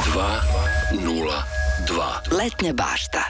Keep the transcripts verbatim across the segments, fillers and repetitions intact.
dva nula dva. Letnja bašta.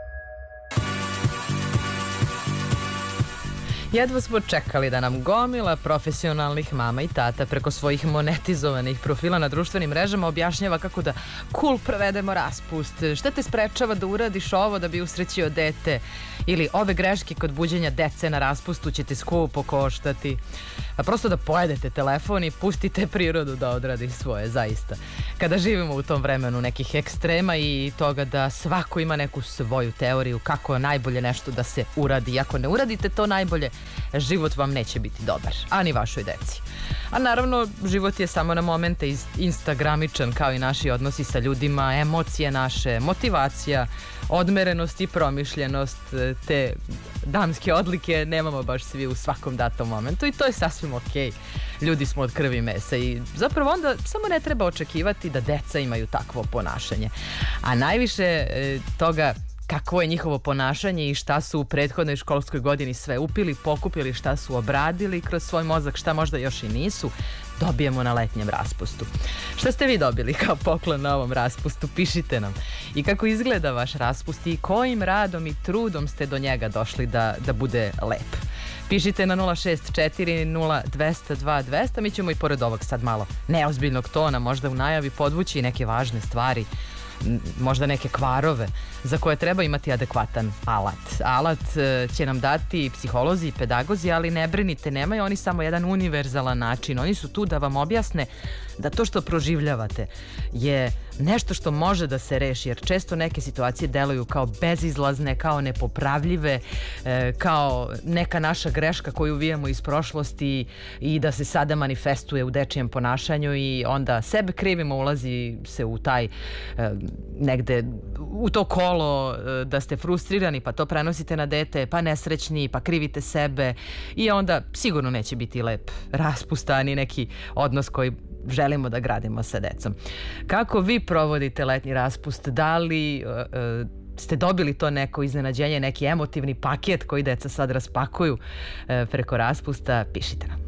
Jedva smo čekali da nam gomila profesionalnih mama i tata preko svojih monetizovanih profila na društvenim mrežama objašnjava kako da cool provedemo raspust, šta te sprečava da uradiš ovo da bi usrećio dete, ili ove greške kod buđenja dece na raspustu će te skupo koštati. A prosto da pojedete telefon i pustite prirodu da odradi svoje, zaista. Kada živimo u tom vremenu nekih ekstrema i toga da svako ima neku svoju teoriju kako najbolje nešto da se uradi, i ako ne uradite to najbolje, život vam neće biti dobar, a ni vašoj deci. A naravno, život je samo na momente instagramičan, kao i naši odnosi sa ljudima, emocije naše, motivacija, odmerenost i promišljenost, te damske odlike nemamo baš svi u svakom datom momentu i to je sasvim okej. Ljudi smo od krvi i mesa i zapravo onda samo ne treba očekivati da deca imaju takvo ponašanje. A najviše e, toga kakvo je njihovo ponašanje i šta su u prethodnoj školskoj godini sve upili, pokupili, šta su obradili kroz svoj mozak, šta možda još i nisu, dobijemo na letnjem raspustu. Šta ste vi dobili kao poklon na ovom raspustu? Pišite nam. I kako izgleda vaš raspust i kojim radom i trudom ste do njega došli da, da bude lep. Pišite na nula šest četiri nula dva nula dva dva nula nula. Mi ćemo i pored ovog sad malo neozbiljnog tona možda u najavi podvući neke važne stvari, možda neke kvarove za koje treba imati adekvatan alat. Alat će nam dati psiholozi i pedagozi, ali ne brinite, nemaju oni samo jedan univerzalan način. Oni su tu da vam objasne da to što proživljavate je nešto što može da se reši, jer često neke situacije deluju kao bezizlazne, kao nepopravljive, kao neka naša greška koju uvijemo iz prošlosti i da se sada manifestuje u dečijem ponašanju i onda sebe krivimo, ulazi se u taj negde u to kolo da ste frustrirani, pa to prenosite na dete, pa nesrećni, pa krivite sebe i onda sigurno neće biti lep raspust, ni neki odnos koji želimo da gradimo sa decom. Kako vi provodite letnji raspust? Da li uh, ste dobili to neko iznenađenje, neki emotivni paket koji deca sad raspakuju uh, preko raspusta? Pišite nam.